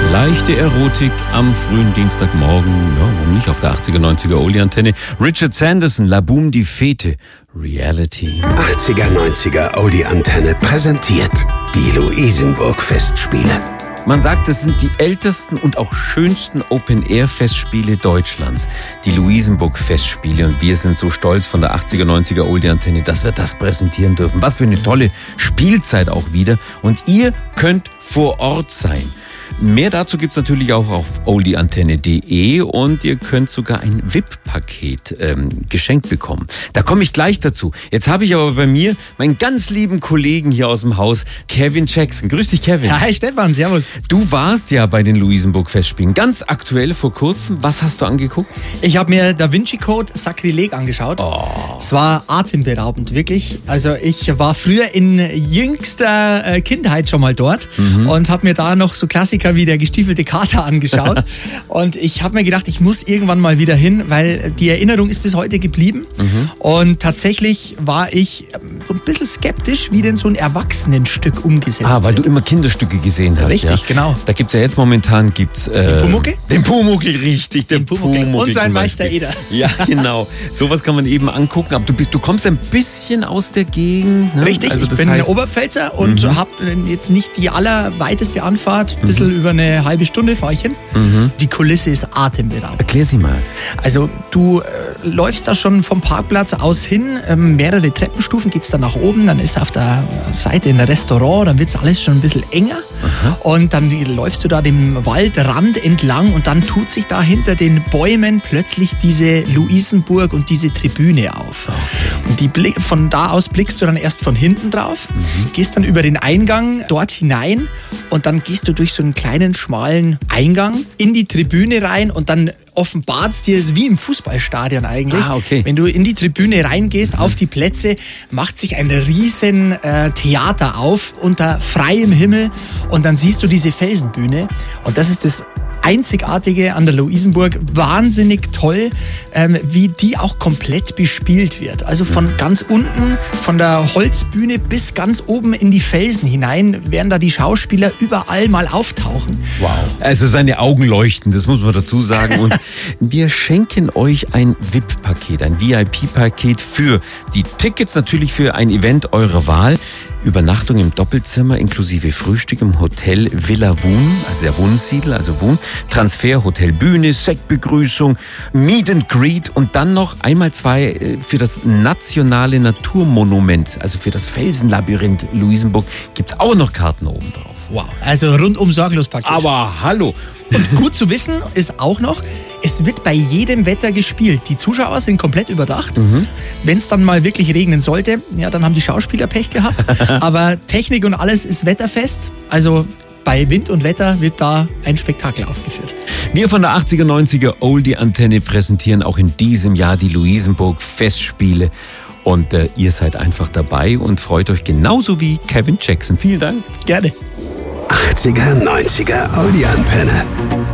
Leichte Erotik am frühen Dienstagmorgen, ja, warum nicht auf der 80er, 90er Oldie-Antenne. Richard Sanderson, La Boum die Fete, Reality. 80er, 90er Oldie-Antenne präsentiert die Luisenburg-Festspiele. Man sagt, es sind die ältesten und auch schönsten Open-Air-Festspiele Deutschlands. Die Luisenburg-Festspiele. Und wir sind so stolz von der 80er, 90er Oldie-Antenne, dass wir das präsentieren dürfen. Was für eine tolle Spielzeit auch wieder. Und ihr könnt vor Ort sein. Mehr dazu gibt's natürlich auch auf oldieantenne.de und ihr könnt sogar ein VIP-Paket geschenkt bekommen. Da komme ich gleich dazu. Jetzt habe ich aber bei mir meinen ganz lieben Kollegen hier aus dem Haus, Kevin Jackson. Grüß dich, Kevin. Ja, hi Stefan, servus. Du warst ja bei den Luisenburg-Festspielen. Ganz aktuell vor kurzem. Was hast du angeguckt? Ich habe mir Da Vinci Code Sakrileg angeschaut. Es war atemberaubend, wirklich. Also ich war früher in jüngster Kindheit schon mal dort und habe mir da noch so Klassiker wie Der gestiefelte Kater angeschaut. Und ich habe mir gedacht, ich muss irgendwann mal wieder hin, weil die Erinnerung ist bis heute geblieben. Und tatsächlich war ich ein bisschen skeptisch, wie denn so ein Erwachsenenstück umgesetzt wird. Weil du immer Kinderstücke gesehen hast. Richtig, ja? genau. Da gibt's ja jetzt momentan Den Pumuckl? Den Pumuckl, richtig. Den Pumuckl. Und sein zum Meister Beispiel. Eder. Ja, genau. Sowas kann man eben angucken. Aber du kommst ein bisschen aus der Gegend. Ne? Richtig, also ich das bin heißt, Oberpfälzer und habe jetzt nicht die allerweiteste Anfahrt. Ein bisschen über eine halbe Stunde fahre ich hin. Die Kulisse ist atemberaubend. Erklär sie mal. Also du läufst da schon vom Parkplatz aus hin, mehrere Treppenstufen, geht's dann nach oben, dann ist auf der Seite ein Restaurant, dann wird's alles schon ein bisschen enger. Und dann läufst du da dem Waldrand entlang und dann tut sich da hinter den Bäumen plötzlich diese Luisenburg und diese Tribüne auf. Und von da aus blickst du dann erst von hinten drauf, gehst dann über den Eingang dort hinein und dann gehst du durch so einen kleinen, schmalen Eingang in die Tribüne rein und dann offenbart es dir, ist wie im Fußballstadion eigentlich. Okay. Wenn du in die Tribüne reingehst, auf die Plätze, macht sich ein riesen Theater auf unter freiem Himmel und dann siehst du diese Felsenbühne und das ist das Einzigartige an der Luisenburg, wahnsinnig toll, wie die auch komplett bespielt wird. Also von ganz unten, von der Holzbühne bis ganz oben in die Felsen hinein werden da die Schauspieler überall mal auftauchen. Wow. Also seine Augen leuchten, das muss man dazu sagen. Und wir schenken euch ein VIP-Paket, ein VIP-Paket für die Tickets, natürlich für ein Event eurer Wahl. Übernachtung im Doppelzimmer inklusive Frühstück im Hotel Villa Wohn, also der Wohnsiedel, also Wohn. Transfer, Hotel Bühne, Sektbegrüßung, Meet and Greet und dann noch einmal 2 für das nationale Naturmonument, also für das Felsenlabyrinth Luisenburg, gibt's auch noch Karten oben drauf. Wow, also rundum sorglos Paket. Aber hallo! Und gut zu wissen ist auch noch, es wird bei jedem Wetter gespielt. Die Zuschauer sind komplett überdacht. Wenn es dann mal wirklich regnen sollte, ja, dann haben die Schauspieler Pech gehabt. Aber Technik und alles ist wetterfest. Also bei Wind und Wetter wird da ein Spektakel aufgeführt. Wir von der 80er, 90er Oldie-Antenne präsentieren auch in diesem Jahr die Luisenburg-Festspiele. Und ihr seid einfach dabei und freut euch genauso wie Kevin Jackson. Vielen Dank. Gerne. 80er, 90er Oldie-Antenne.